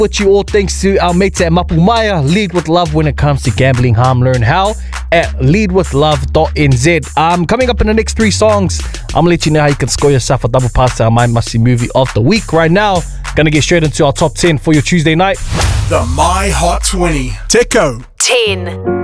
with you all thanks to our mates at Mapumaya. Lead with love when it comes to gambling harm. Learn how at leadwithlove.nz. Coming up in the next 3 songs, I'm gonna let you know how you can score yourself a double pass to our My Must See movie of the week. Right now, gonna get straight into our top 10 for your Tuesday night. The My Hot 20. Teko. 10.